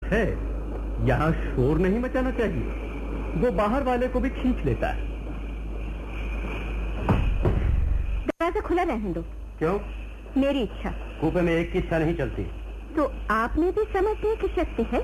है, यहाँ शोर नहीं मचाना चाहिए। वो बाहर वाले को भी खींच लेता है। दरवाजा खुला रहने दो। क्यों? मेरी इच्छा। कूपे में एक की इच्छा नहीं चलती। तो आप में भी समझने की शक्ति है।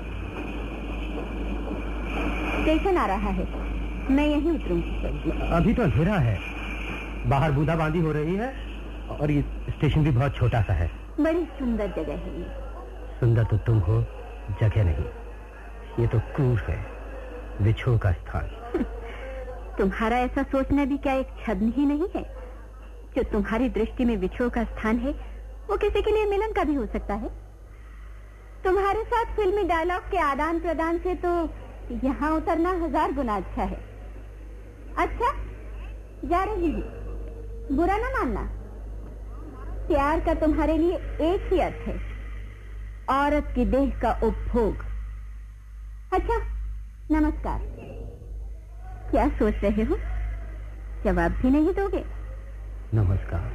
स्टेशन आ रहा है, मैं यहीं उतरूंगी। अभी तो अंधेरा है, बाहर बूंदाबांदी हो रही है और ये स्टेशन भी बहुत छोटा सा है। बड़ी सुंदर जगह है ये। सुंदर तो तुम हो, जगह नहीं। ये तो क्रूर है, विछोह का स्थान। तुम्हारा ऐसा सोचना भी क्या एक छद्म ही नहीं है? जो तुम्हारी दृष्टि में विछोह का स्थान है, वो किसी के लिए मिलन का भी हो सकता है। तुम्हारे साथ फिल्मी डायलॉग के आदान प्रदान से तो यहाँ उतरना 1000 गुना अच्छा है। अच्छा, जा रही हूँ, बुरा ना मानना। प्यार का तुम्हारे लिए एक ही अर्थ है, औरत की देह का उपभोग। अच्छा, नमस्कार। क्या सोच रहे हो? जवाब भी नहीं दोगे? नमस्कार।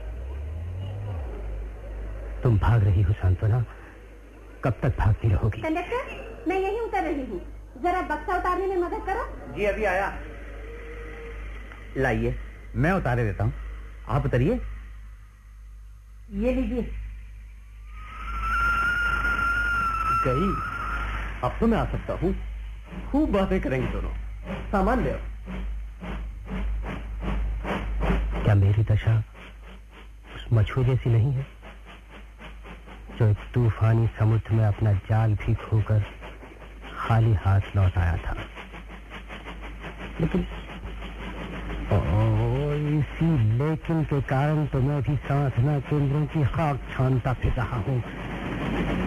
तुम भाग रही हो सांत्वना, कब तक भागती रहोगी? कंडक्टर, मैं यहीं उतर रही हूँ, जरा बक्सा उतारने में मदद करो। जी अभी आया। लाइए, मैं उतारे देता हूँ, आप उतरिए। ये लीजिए। गई, अब तो मैं आ सकता हूँ। खूब बातें करेंगे दोनों। सामान ले आओ। क्या मेरी दशा उस मछुए जैसी नहीं है, जो एक तूफानी समुद्र में अपना जाल भी खोकर खाली हाथ लौट आया था? लेकिन इसी लेकिन के कारण तो मैं भी साधना केंद्रों की खाक छानता फिर रहा हूँ।